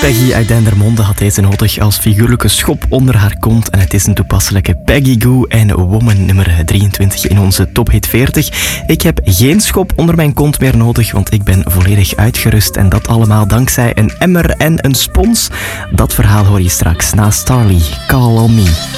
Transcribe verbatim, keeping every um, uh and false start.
Peggy uit Dendermonde had deze nodig als figuurlijke schop onder haar kont. En het is een toepasselijke Peggy Goo en Woman nummer drieëntwintig in onze Top Hit veertig. Ik heb geen schop onder mijn kont meer nodig, want ik ben volledig uitgerust. En dat allemaal dankzij een emmer en een spons. Dat verhaal hoor je straks na Starly, Call on Me.